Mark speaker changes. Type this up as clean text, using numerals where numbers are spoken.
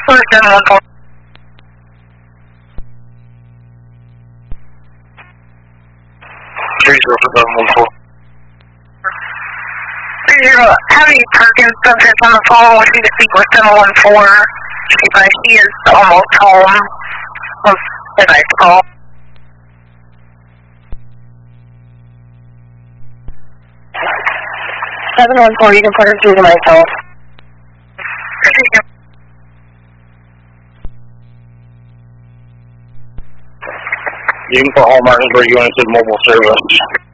Speaker 1: Who's 714? Having Perkins subject on the phone with you to speak with 714. She is almost home. If I call. 714, you can put her through to my phone.
Speaker 2: You can put Hall Martinsburg units in mobile service.